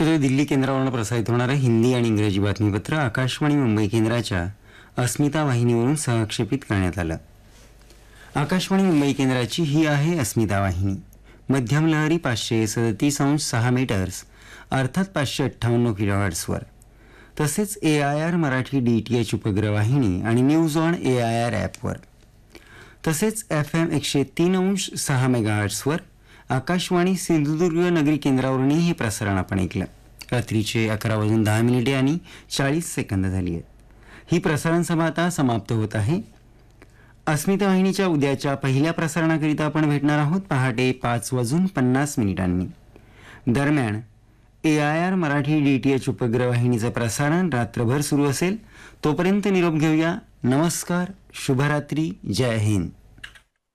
श्रोते, दिल्ली केंद्रावरून प्रसारित होणारं हिंदी आणि इंग्रजी बातमीपत्र आकाशवाणी मुंबई केंद्राच्या अस्मिता वाहिनीवरून सहक्षेपित करण्यात आलं. आकाशवाणी मुंबई केंद्राची ही आहे अस्मिता वाहिनी. मध्यम लहरी 537.6 मीटर्स अर्थात 558 किलोहर्ट्झवर, तसेच AIR मराठी DTH उपग्रहवाहिनी आणि न्यूज ऑन AIR ॲपवर, तसेच FM 103.6 मेगाहर्ट्झवर आकाशवाणी सिंधुदुर्ग नगरी केंद्रावरूनही हे प्रसारण आपण ऐकलं. रात्रीचे 11:10 आणि 40 सेकंद झाली आहेत. ही प्रसारण सभा आता समाप्त होत आहे. अस्मिता वाहिनीच्या उद्याच्या पहिल्या प्रसारणाकरिता आपण भेटणार आहोत पहाटे 5:50. दरम्यान AIR मराठी DTH उपग्रहवाहिनीचं प्रसारण रात्रभर सुरू असेल. तोपर्यंत निरोप घेऊया. नमस्कार, शुभरात्री, जय हिंद.